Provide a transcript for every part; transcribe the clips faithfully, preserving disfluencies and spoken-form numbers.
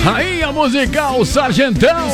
Rainha musical Sargentão.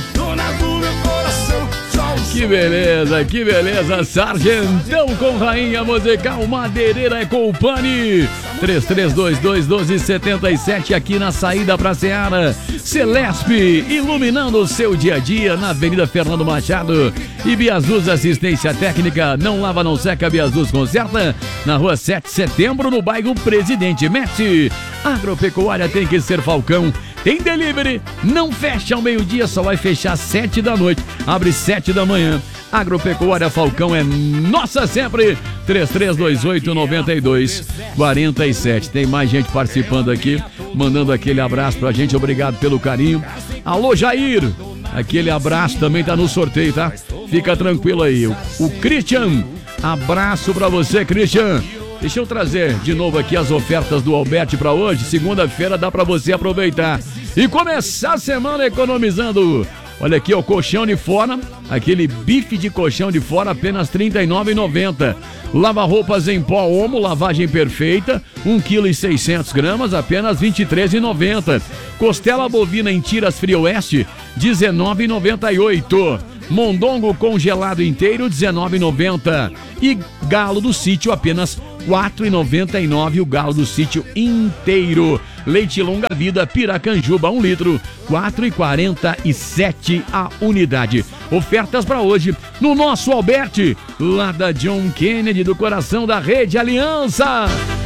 Que beleza, que beleza, Sargentão com Rainha musical Madeireira Ecopani. três três dois dois, um dois sete sete aqui na saída pra Seara. Celesp, iluminando o seu dia a dia na Avenida Fernando Machado. E Biazus Assistência Técnica, não lava, não seca, Biazus conserta. Na rua sete de setembro, no bairro Presidente Médici. Agropecuária tem que ser Falcão. Tem delivery, não fecha ao meio-dia, só vai fechar às sete da noite. Abre sete da manhã. Agropecuária Falcão é nossa sempre. três três dois oito, nove dois quatro sete. Tem mais gente participando aqui, mandando aquele abraço pra gente. Obrigado pelo carinho. Alô, Jair. Aquele abraço também tá no sorteio, tá? Fica tranquilo aí. O, o Christian, abraço pra você, Christian. Deixa eu trazer de novo aqui as ofertas do Alberti para hoje. Segunda-feira dá para você aproveitar e começar a semana economizando. Olha aqui, o colchão de fora, aquele bife de colchão de fora, apenas trinta e nove reais e noventa centavos. Lava-roupas em pó Omo, lavagem perfeita, um quilo e seiscentos gramas, apenas vinte e três reais e noventa centavos. Costela bovina em tiras Frio Oeste, dezenove reais e noventa e oito centavos. Mondongo congelado inteiro, dezenove reais e noventa centavos. E galo do sítio, apenas quatro reais e noventa e nove centavos, o galo do sítio inteiro. Leite longa vida, Piracanjuba, um litro, quatro reais e quarenta e sete centavos a unidade. Ofertas para hoje no nosso Alberti, lá da John Kennedy, do coração da Rede Aliança.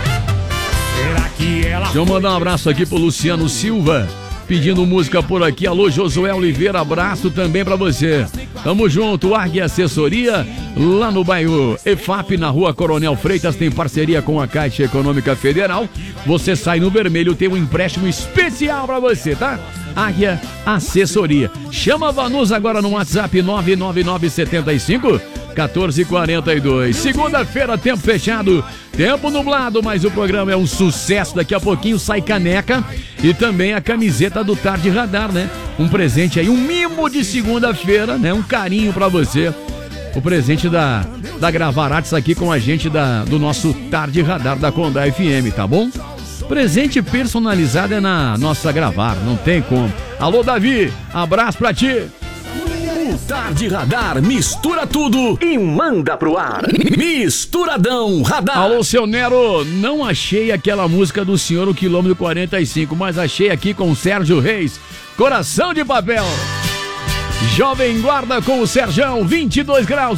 Deixa eu mandar um abraço aqui pro Luciano Silva, pedindo música por aqui. Alô, Josué Oliveira, abraço também pra você. Tamo junto, Águia Assessoria, lá no bairro E F A P, na rua Coronel Freitas, tem parceria com a Caixa Econômica Federal. Você sai no vermelho, tem um empréstimo especial pra você, tá? Águia Assessoria. Chama a Vanusa agora no WhatsApp nove nove nove sete cinco, um quatro quatro dois. Segunda-feira, tempo fechado, tempo nublado, mas o programa é um sucesso. Daqui a pouquinho sai caneca e também a camiseta do Tarde Radar, né? Um presente aí, um mimo de segunda-feira, né? Um carinho pra você. O presente da, da Gravar Artes aqui com a gente da, do nosso Tarde Radar da Condá F M, tá bom? Presente personalizado é na nossa Gravar, não tem como. Alô, Davi, abraço pra ti. O Tarde Radar mistura tudo e manda pro ar. Misturadão Radar. Alô, seu Nero, não achei aquela música do senhor, o quilômetro quarenta e cinco, mas achei aqui com o Sérgio Reis, Coração de Papel. Jovem Guarda com o Serjão, vinte e dois graus.